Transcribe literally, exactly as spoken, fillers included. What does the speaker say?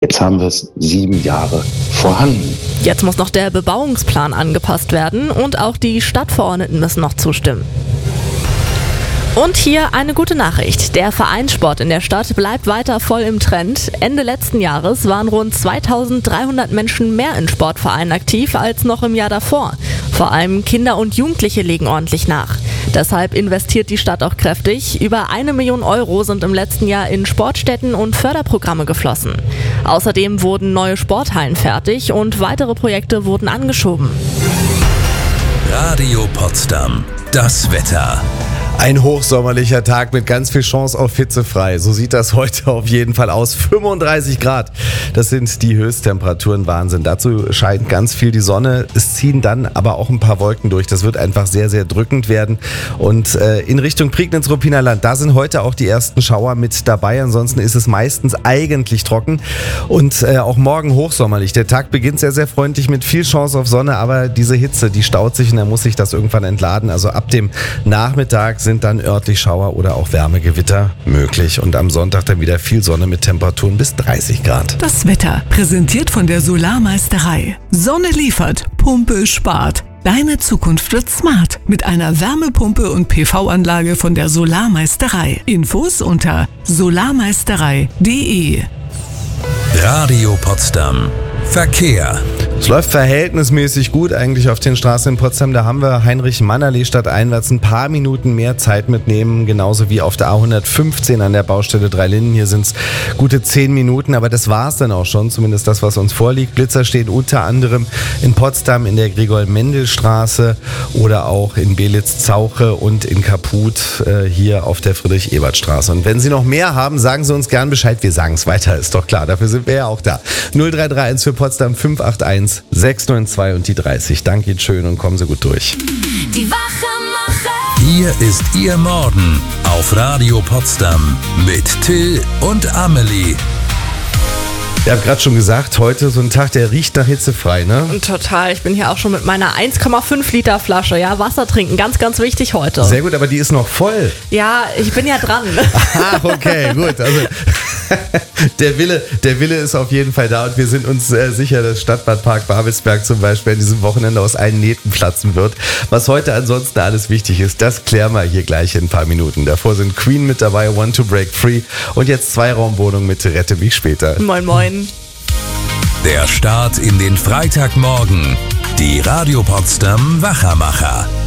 Jetzt haben wir es sieben Jahre vorhanden. Jetzt muss noch der Bebauungsplan angepasst werden und auch die Stadtverordneten müssen noch zustimmen. Und hier eine gute Nachricht. Der Vereinssport in der Stadt bleibt weiter voll im Trend. Ende letzten Jahres waren rund zweitausenddreihundert Menschen mehr in Sportvereinen aktiv als noch im Jahr davor. Vor allem Kinder und Jugendliche legen ordentlich nach. Deshalb investiert die Stadt auch kräftig. Über eine Million Euro sind im letzten Jahr in Sportstätten und Förderprogramme geflossen. Außerdem wurden neue Sporthallen fertig und weitere Projekte wurden angeschoben. Radio Potsdam. Das Wetter. Ein hochsommerlicher Tag mit ganz viel Chance auf hitzefrei. So sieht das heute auf jeden Fall aus. fünfunddreißig Grad. Das sind die Höchsttemperaturen. Wahnsinn. Dazu scheint ganz viel die Sonne. Es ziehen dann aber auch ein paar Wolken durch. Das wird einfach sehr, sehr drückend werden. Und äh, in Richtung Prignitz-Ruppiner Land, da sind heute auch die ersten Schauer mit dabei. Ansonsten ist es meistens eigentlich trocken. Und äh, auch morgen hochsommerlich. Der Tag beginnt sehr, sehr freundlich mit viel Chance auf Sonne. Aber diese Hitze, die staut sich und dann muss sich das irgendwann entladen. Also ab dem Nachmittag sind sind dann örtlich Schauer oder auch Wärmegewitter möglich. Und am Sonntag dann wieder viel Sonne mit Temperaturen bis dreißig Grad. Das Wetter präsentiert von der Solarmeisterei. Sonne liefert, Pumpe spart. Deine Zukunft wird smart mit einer Wärmepumpe und P V-Anlage von der Solarmeisterei. Infos unter solarmeisterei punkt de. Radio Potsdam. Verkehr. Es läuft verhältnismäßig gut eigentlich auf den Straßen in Potsdam. Da haben wir Heinrich-Mannerlee stadteinwärts ein paar Minuten mehr Zeit mitnehmen, genauso wie auf der A hundertfünfzehn an der Baustelle Dreilinden. Hier sind es gute zehn Minuten, aber das war es dann auch schon, zumindest das, was uns vorliegt. Blitzer stehen unter anderem in Potsdam in der Gregor-Mendel-Straße oder auch in Belitz-Zauche und in Kaput äh, hier auf der Friedrich-Ebert-Straße. Und wenn Sie noch mehr haben, sagen Sie uns gern Bescheid. Wir sagen es weiter, ist doch klar. Dafür sind wir ja auch da. null drei drei eins für Potsdam fünf acht eins sechs neun zwei und die dreißig. Danke Ihnen schön und kommen Sie gut durch. Die Wachmacher. Hier ist Ihr Morgen auf Radio Potsdam mit Till und Amelie. Ihr habt gerade schon gesagt, heute so ein Tag, der riecht nach hitzefrei, ne? Total. Ich bin hier auch schon mit meiner eins Komma fünf Liter Flasche. Ja, Wasser trinken, ganz, ganz wichtig heute. Sehr gut, aber die ist noch voll. Ja, ich bin ja dran. Ach, okay, gut. Also der Wille, der Wille ist auf jeden Fall da und wir sind uns äh, sicher, dass Stadtbad Park Babelsberg zum Beispiel an diesem Wochenende aus allen Nähten platzen wird. Was heute ansonsten alles wichtig ist, das klären wir hier gleich in ein paar Minuten. Davor sind Queen mit dabei, Want to Break Free und jetzt Zweiraumwohnung mit Rette mich später. Moin, moin. Der Start in den Freitagmorgen. Die Radio Potsdam Wachermacher.